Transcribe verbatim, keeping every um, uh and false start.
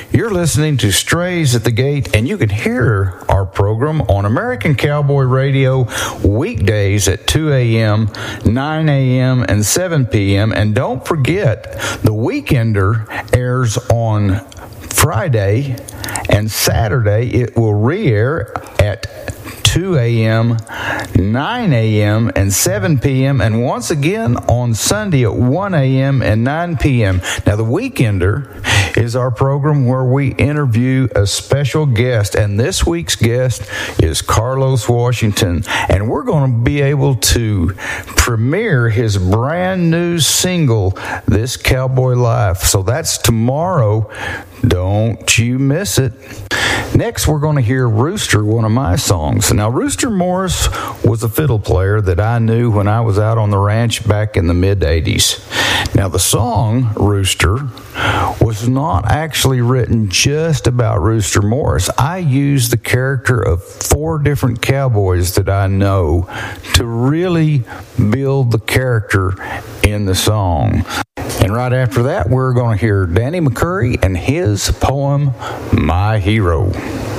You're listening to Strays at the Gate, and you can hear our program on American Cowboy Radio weekdays at two a.m., nine a.m., and seven p.m. And don't forget, The Weekender airs on Friday, and Saturday it will re-air at two a.m., nine a.m., and seven p.m., and once again on Sunday at one a.m. and nine p.m. Now, The Weekender is our program where we interview a special guest, and this week's guest is Carlos Washington, and we're going to be able to premiere his brand new single, This Cowboy Life. So that's tomorrow. Don't you miss it. Next, we're going to hear Rooster, one of my songs. Now, Rooster Morris was a fiddle player that I knew when I was out on the ranch back in the mid-eighties. Now, the song, Rooster, was not actually written just about Rooster Morris. I used the character of four different cowboys that I know to really build the character in the song. And right after that, we're going to hear Danny McCurry and his poem, My Hero.